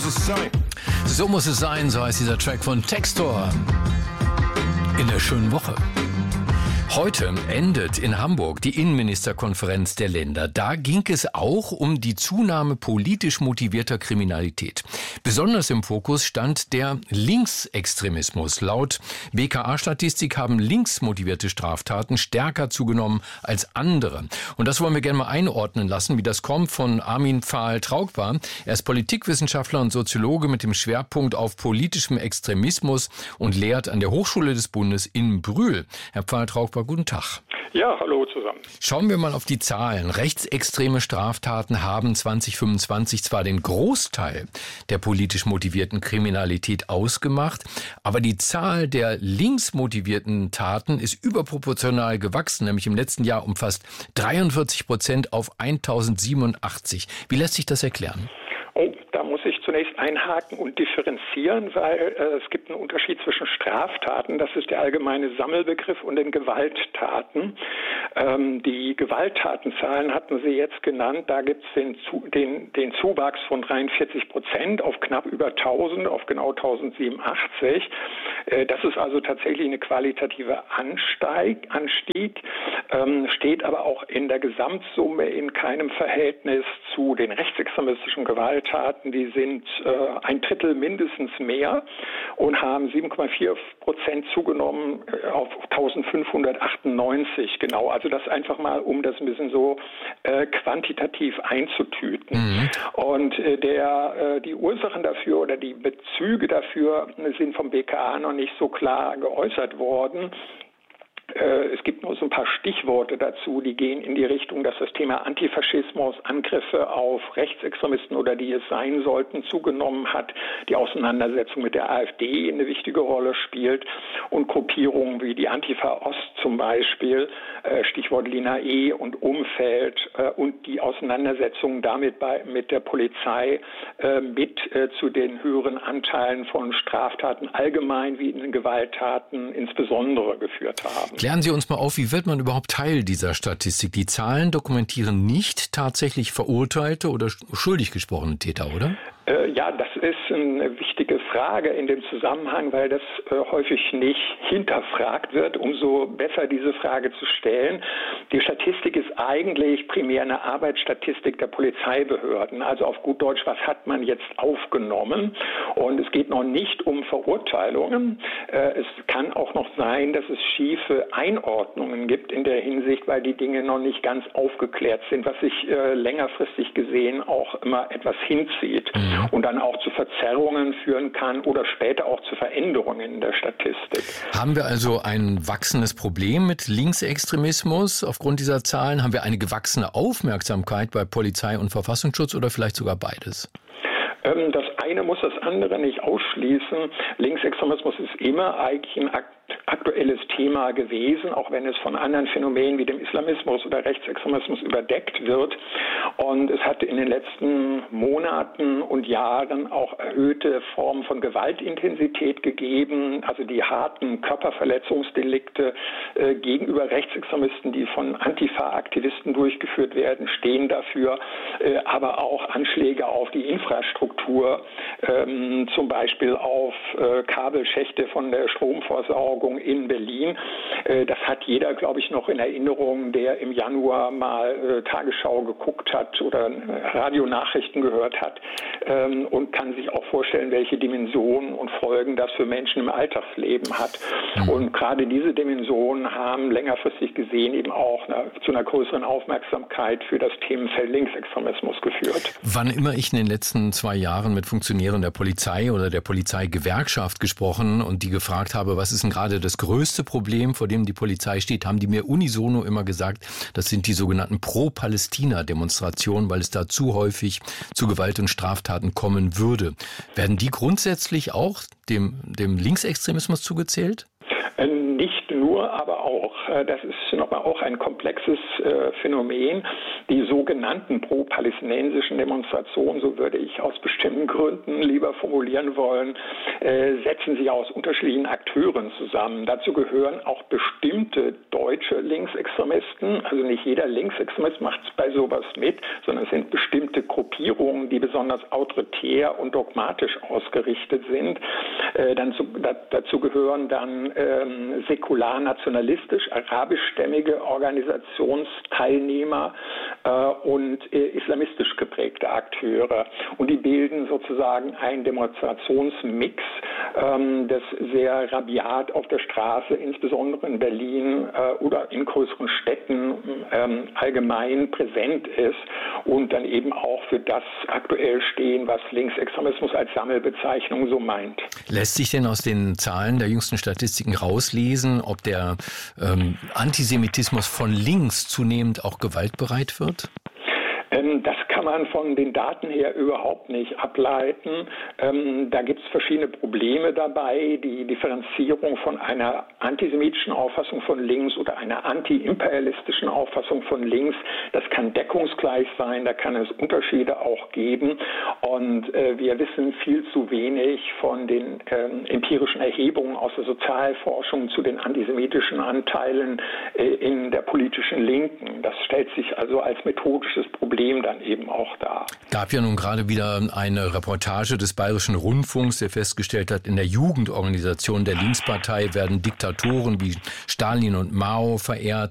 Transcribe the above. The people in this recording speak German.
es sein. So muss es sein, so heißt dieser Track von Textor. In der schönen Woche. Heute endet in Hamburg die Innenministerkonferenz der Länder. Da ging es auch um die Zunahme politisch motivierter Kriminalität. Besonders im Fokus stand der Linksextremismus. Laut BKA-Statistik haben linksmotivierte Straftaten stärker zugenommen als andere. Und das wollen wir gerne mal einordnen lassen, wie das kommt, von Armin Pfahl-Traugpa. Er ist Politikwissenschaftler und Soziologe mit dem Schwerpunkt auf politischem Extremismus und lehrt an der Hochschule des Bundes in Brühl. Herr Pfahl-Traugpa, guten Tag. Ja, hallo zusammen. Schauen wir mal auf die Zahlen. Rechtsextreme Straftaten haben 2025 zwar den Großteil der politisch motivierten Kriminalität ausgemacht, aber die Zahl der linksmotivierten Taten ist überproportional gewachsen, nämlich im letzten Jahr um fast 43% auf 1087. Wie lässt sich das erklären? Oh, da muss ich zunächst einhaken und differenzieren, weil es gibt einen Unterschied zwischen Straftaten, das ist der allgemeine Sammelbegriff, und den Gewalttaten. Die Gewalttatenzahlen hatten Sie jetzt genannt, da gibt es den Zuwachs von 43% auf knapp über 1000, auf genau 1087. Das ist also tatsächlich eine qualitative Anstieg, steht aber auch in der Gesamtsumme in keinem Verhältnis zu den rechtsextremistischen Gewalttaten. Die sind ein Drittel mindestens mehr und haben 7,4% zugenommen auf 1598 genau. Also das einfach mal, um das ein bisschen so quantitativ einzutüten. Mhm. Und die Ursachen dafür oder die Bezüge dafür sind vom BKA noch nicht so klar geäußert worden. Es gibt nur so ein paar Stichworte dazu, die gehen in die Richtung, dass das Thema Antifaschismus, Angriffe auf Rechtsextremisten oder die es sein sollten, zugenommen hat. Die Auseinandersetzung mit der AfD eine wichtige Rolle spielt und Gruppierungen wie die Antifa Ost zum Beispiel, Stichwort Lina E. und Umfeld und die Auseinandersetzung damit mit der Polizei zu den höheren Anteilen von Straftaten allgemein wie in den Gewalttaten insbesondere geführt haben. Klären Sie uns mal auf, wie wird man überhaupt Teil dieser Statistik? Die Zahlen dokumentieren nicht tatsächlich verurteilte oder schuldig gesprochene Täter, oder? Ja, das ist eine wichtige Frage in dem Zusammenhang, weil das häufig nicht hinterfragt wird, umso besser diese Frage zu stellen. Die Statistik ist eigentlich primär eine Arbeitsstatistik der Polizeibehörden. Also auf gut Deutsch, was hat man jetzt aufgenommen? Und es geht noch nicht um Verurteilungen. Es kann auch noch sein, dass es schiefe Einordnungen gibt in der Hinsicht, weil die Dinge noch nicht ganz aufgeklärt sind, was sich längerfristig gesehen auch immer etwas hinzieht. Mhm. Und dann auch zu Verzerrungen führen kann oder später auch zu Veränderungen in der Statistik. Haben wir also ein wachsendes Problem mit Linksextremismus aufgrund dieser Zahlen? Haben wir eine gewachsene Aufmerksamkeit bei Polizei und Verfassungsschutz oder vielleicht sogar beides? Das eine muss das andere nicht ausschließen. Linksextremismus ist immer eigentlich ein aktuelles Thema gewesen, auch wenn es von anderen Phänomenen wie dem Islamismus oder Rechtsextremismus überdeckt wird. Und es hat in den letzten Monaten und Jahren auch erhöhte Formen von Gewaltintensität gegeben, also die harten Körperverletzungsdelikte gegenüber Rechtsextremisten, die von Antifa-Aktivisten durchgeführt werden, stehen dafür, aber auch Anschläge auf die Infrastruktur, zum Beispiel auf Kabelschächte von der Stromversorgung in Berlin. Das hat jeder, glaube ich, noch in Erinnerung, der im Januar mal Tagesschau geguckt hat oder Radionachrichten gehört hat und kann sich auch vorstellen, welche Dimensionen und Folgen das für Menschen im Alltagsleben hat. Und gerade diese Dimensionen haben längerfristig gesehen eben auch zu einer größeren Aufmerksamkeit für das Themenfeld Linksextremismus geführt. Wann immer ich in den letzten 2 Jahren mit Funktionären der Polizei oder der Polizeigewerkschaft gesprochen und die gefragt habe, was ist denn gerade das größte Problem, vor dem die Polizei steht, haben die mir unisono immer gesagt, das sind die sogenannten Pro-Palästina-Demonstrationen, weil es da zu häufig zu Gewalt und Straftaten kommen würde. Werden die grundsätzlich auch dem Linksextremismus zugezählt? Nicht nur nur, aber auch. Das ist nochmal auch ein komplexes Phänomen. Die sogenannten pro-palästinensischen Demonstrationen, so würde ich aus bestimmten Gründen lieber formulieren wollen, setzen sich aus unterschiedlichen Akteuren zusammen. Dazu gehören auch bestimmte deutsche Linksextremisten. Also nicht jeder Linksextremist macht bei sowas mit, sondern es sind bestimmte Gruppierungen, die besonders autoritär und dogmatisch ausgerichtet sind. Dazu gehören dann säkular-nationalistisch arabischstämmige Organisationsteilnehmer und islamistisch geprägte Akteure. Und die bilden sozusagen einen Demonstrationsmix, das sehr rabiat auf der Straße, insbesondere in Berlin oder in größeren Städten allgemein präsent ist und dann eben auch für das aktuell stehen, was Linksextremismus als Sammelbezeichnung so meint. Lässt sich denn aus den Zahlen der jüngsten Statistiken rauslesen, ob der Antisemitismus von links zunehmend auch gewaltbereit wird? Das kann man von den Daten her überhaupt nicht ableiten. Da gibt es verschiedene Probleme dabei. Die Differenzierung von einer antisemitischen Auffassung von links oder einer antiimperialistischen Auffassung von links, das kann deckungsgleich sein, da kann es Unterschiede auch geben. Und wir wissen viel zu wenig von den empirischen Erhebungen aus der Sozialforschung zu den antisemitischen Anteilen in der politischen Linken. Das stellt sich also als methodisches Problem dann eben auch dar. Gab ja nun gerade wieder eine Reportage des Bayerischen Rundfunks, der festgestellt hat, in der Jugendorganisation der Linkspartei werden Diktatoren wie Stalin und Mao verehrt.